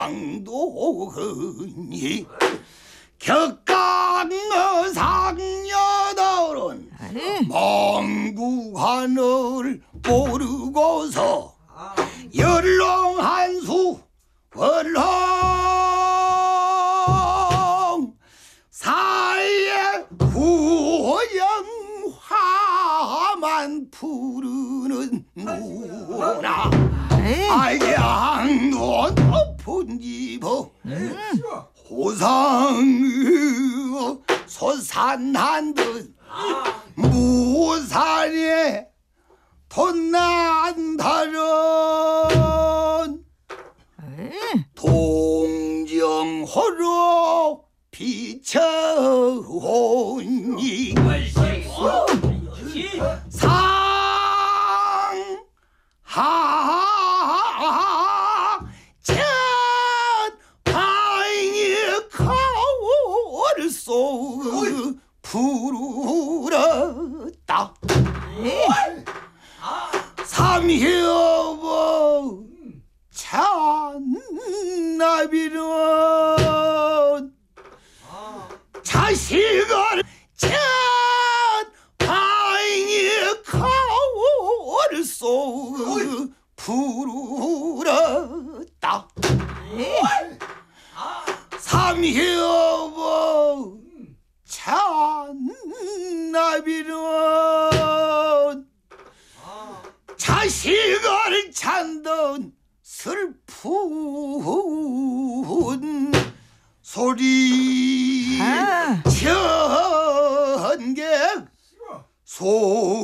강도하니 격강상여들은 먼구 하늘 모르고서 열렁한수 월렁 사이에 후영화만 부르는 누나 알양도 높은 집어 호상 소산한 듯 무산에 돈난다른 동정호로 비춰오니 상하천 바위 가을속 부르렀다 삼여보 찬나비는 자식을 전 바위 가을속 부르렀다 삼여보 찬나비는 자식을 찾던 슬픈 소리 전객 소